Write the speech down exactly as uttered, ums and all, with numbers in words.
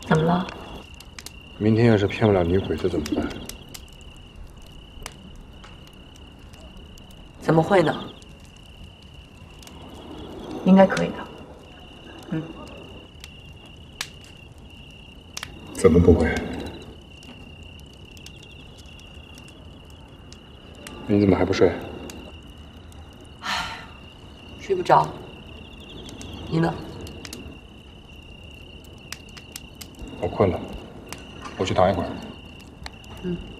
怎么了？ 明天要是骗不了女鬼子怎么办？ 怎么会呢？应该可以的。嗯。 怎么不会？你怎么还不睡？ 唉，睡不着。你呢？ 我困了，我去躺一会儿。 嗯。